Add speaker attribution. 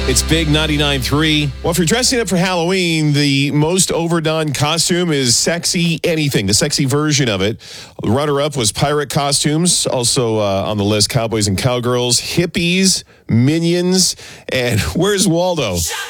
Speaker 1: It's Big 99.3. Well, if you're dressing up for Halloween, the most overdone costume is Sexy Anything, the sexy version of it. The runner-up was pirate costumes. Also on the list, cowboys and cowgirls, hippies, minions, and Where's Waldo?